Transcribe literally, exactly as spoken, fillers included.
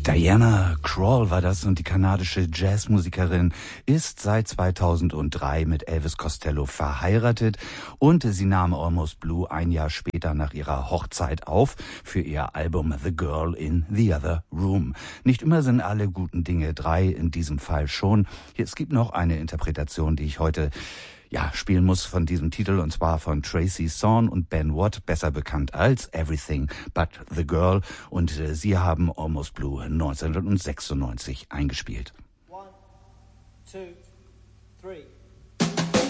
Diana Krall war das, und die kanadische Jazzmusikerin ist seit zweitausenddrei mit Elvis Costello verheiratet, und sie nahm Almost Blue ein Jahr später nach ihrer Hochzeit auf für ihr Album The Girl in the Other Room. Nicht immer sind alle guten Dinge drei, in diesem Fall schon. Es gibt noch eine Interpretation, die ich heute ja, spielen muss von diesem Titel, und zwar von Tracy Thorn und Ben Watt, besser bekannt als Everything But the Girl, und äh, sie haben Almost Blue neunzehnhundertsechsundneunzig eingespielt. One, two, three.